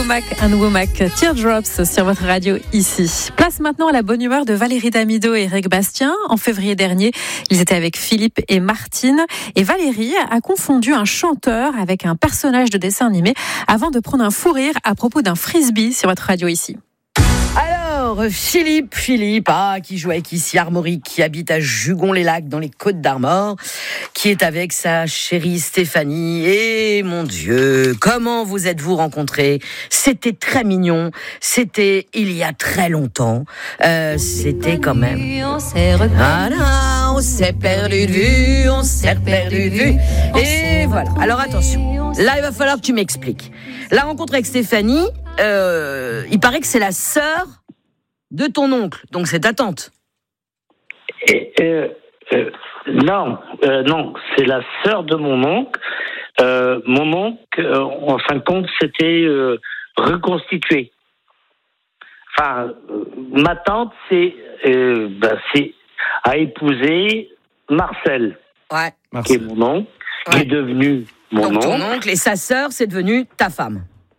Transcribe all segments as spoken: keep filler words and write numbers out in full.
Womack and Womack, Teardrops sur votre radio ici. Place maintenant à la bonne humeur de Valérie Damido et Eric Bastien. En février dernier, ils étaient avec Philippe et Martine. Et Valérie a confondu un chanteur avec un personnage de dessin animé avant de prendre un fou rire à propos d'un frisbee sur votre radio ici. Alors, Philippe, Philippe, ah, qui joue avec ici Armorique, qui habite à Jugon-les-Lacs dans les Côtes-d'Armor, qui est avec sa chérie Stéphanie. Et mon Dieu, comment vous êtes-vous rencontrés ? C'était très mignon. C'était il y a très longtemps. Euh, c'était quand même. Voilà, on s'est perdu de vue, on s'est perdu de vue. Et voilà. Alors attention, là il va falloir que tu m'expliques. La rencontre avec Stéphanie. Euh, il paraît que c'est la sœur de ton oncle, donc c'est ta tante. Et, euh, euh, non, euh, non, c'est la sœur de mon oncle. Euh, mon oncle, euh, en fin de compte, s'était euh, reconstitué. Enfin, euh, ma tante, c'est, euh, bah, c'est a épousé Marcel, Ouais. qui est mon oncle, qui Ouais. est devenu mon Donc oncle. ton oncle et sa sœur, c'est devenu ta femme.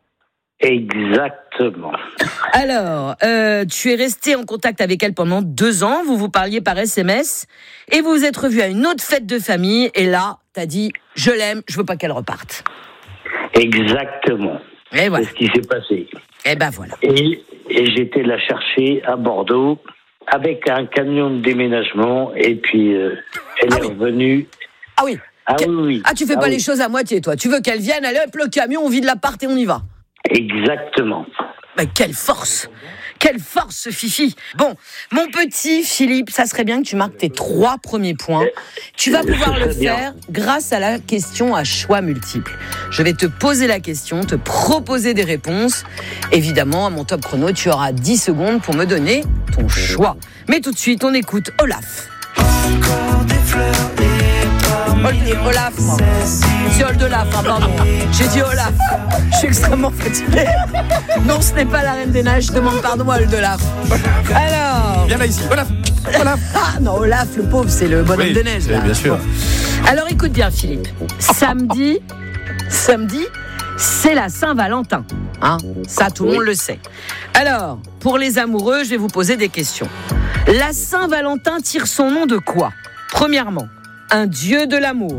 Exactement. Alors, euh, tu es resté en contact avec elle pendant deux ans, vous vous parliez par S M S, et vous vous êtes revus à une autre fête de famille, et là, t'as dit, je l'aime, je veux pas qu'elle reparte. Exactement. Et voilà. C'est ce qui s'est passé. Et ben voilà. Et, et j'étais la chercher à Bordeaux avec un camion de déménagement, et puis euh, elle Ah est oui. revenue. Ah oui. Ah Que- oui, oui. Ah, tu fais Ah pas oui. les choses à moitié, toi. Tu veux qu'elle vienne, allez hop, le camion, on vide l'appart et on y va. Exactement. Mais quelle force! Quelle force, ce Fifi! Bon, mon petit Philippe, ça serait bien que tu marques tes trois premiers points. Tu vas Euh, pouvoir ce le serait bien. faire grâce à la question à choix multiples. Je vais te poser la question, te proposer des réponses. Évidemment, à mon top chrono, tu auras dix secondes pour me donner ton choix. Mais tout de suite, on écoute Olaf. Ol- Olaf, moi. C'est Olaf, hein, pardon. J'ai dit Olaf. Je suis extrêmement fatiguée. Non, ce n'est pas la Reine des Neiges. Je demande pardon à Olaf. Alors. Viens là ici, Olaf, Olaf. Ah non, Olaf, le pauvre, c'est le bonhomme Oui, des neiges. Là. bien sûr. Alors écoute bien, Philippe. Samedi, samedi, c'est la Saint-Valentin. Hein, ça, tout le monde le sait. Alors, pour les amoureux, je vais vous poser des questions. La Saint-Valentin tire son nom de quoi ? Premièrement, un dieu de l'amour,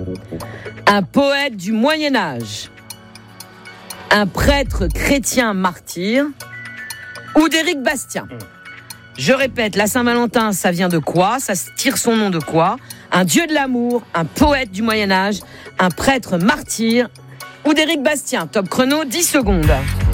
un poète du Moyen-Âge, un prêtre chrétien martyr ou d'Éric Bastien. Je répète, la Saint-Valentin, ça vient de quoi ? Ça tire son nom de quoi ? Un dieu de l'amour, un poète du Moyen-Âge, un prêtre martyr ou d'Éric Bastien. Top chrono, dix secondes.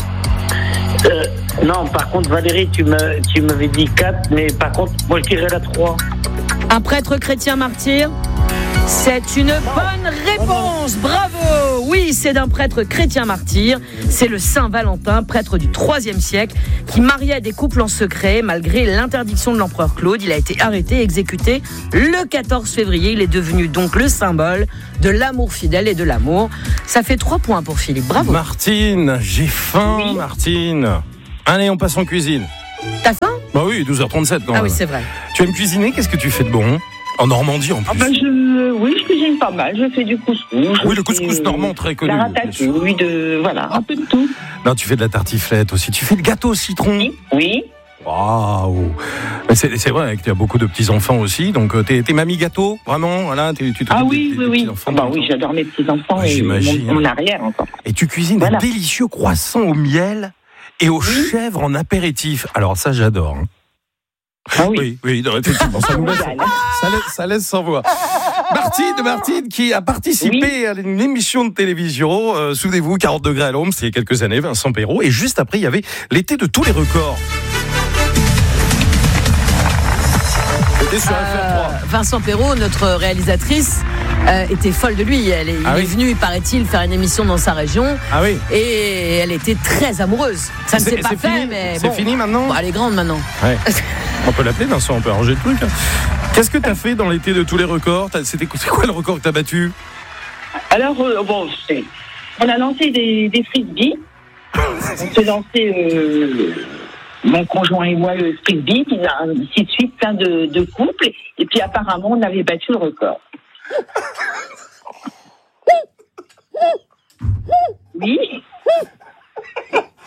Euh, non, par contre, Valérie, tu, me, tu m'avais dit quatre, mais par contre, moi, je dirais la trois. Un prêtre chrétien martyr ? C'est une bonne réponse, bravo! Oui, c'est d'un prêtre chrétien martyr. C'est le Saint Valentin, prêtre du troisième siècle, qui mariait des couples en secret malgré l'interdiction de l'empereur Claude. Il a été arrêté et exécuté le quatorze février. Il est devenu donc le symbole de l'amour fidèle et de l'amour. Ça fait trois points pour Philippe, bravo. Martine, j'ai faim, Oui. Martine. Allez, on passe en cuisine. T'as faim ? Bah oui, douze heures trente-sept quand Ah même. oui, c'est vrai. Tu aimes cuisiner ? Qu'est-ce que tu fais de bon ? En Normandie en plus. Ah ben je, oui, je cuisine pas mal. Je fais du couscous. Oui, je le couscous fais, normand, très connu. La bien sûr. ratatouille, de voilà, un peu de tout. Non, tu fais de la tartiflette aussi. Tu fais le gâteau au citron. Oui, oui. Waouh. Mais c'est, c'est vrai que tu as beaucoup de petits-enfants aussi. Donc, euh, t'es, t'es mamie gâteau, vraiment voilà, t'es, tu t'occupes Ah des- oui, des- oui, des oui. petits-enfants Ah bah tout le oui, temps. j'adore mes petits enfants Ouais, et j'imagine. mon, mon arrière encore. Et tu cuisines Voilà. des délicieux croissants au miel et aux chèvres en apéritif. Alors ça, j'adore. hein. Ah oui. Oui, oui, non, effectivement, ça nous laisse, Royal. ça laisse, ça laisse sans voix. Martine, Martine, qui a participé à une émission de télévision, euh, souvenez-vous, quarante degrés à l'ombre, c'est il y a quelques années, Vincent Perrault, et juste après, il y avait l'été de tous les records. C'était sur F R trois. Euh, Vincent Perrault, notre réalisatrice, euh, était folle de lui. Elle est, Ah il oui. est venu, paraît-il, faire une émission dans sa région. Ah oui. Et elle était très amoureuse. Ça ne C'est- s'est pas c'est fait, fini mais C'est bon. fini maintenant Bon, elle est grande maintenant. Ouais. On peut l'appeler Vincent, on peut arranger le truc. hein. Qu'est-ce que t'as fait dans l'été de tous les records T'as- C'était c'est quoi le record que t'as battu Alors, euh, bon, c'est, on a lancé des, des frisbees. On s'est lancé, euh, mon conjoint et moi, le frisbee, puis là, ainsi de suite, plein de, de couples. Et puis apparemment, on avait battu le record. Oui.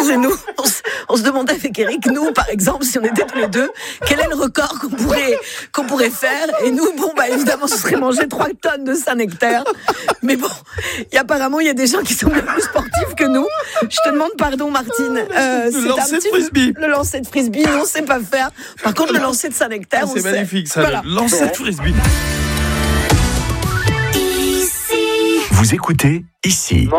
Et nous, on se, on se demandait avec Eric, nous, par exemple, si on était tous les deux, quel est le record qu'on pourrait, qu'on pourrait faire. Et nous, bon, bah, évidemment, ce serait manger trois tonnes de Saint-Nectaire. Mais bon, y, apparemment, il y a des gens qui sont bien plus sportifs que nous. Je te demande pardon, Martine. Euh, le lancer de frisbee. Le lancer de frisbee, nous, on sait pas faire. Par contre, le lancer de Saint-Nectaire, ah, on c'est sait. magnifique, ça. Voilà. Le lancer de frisbee. Vous écoutez ici.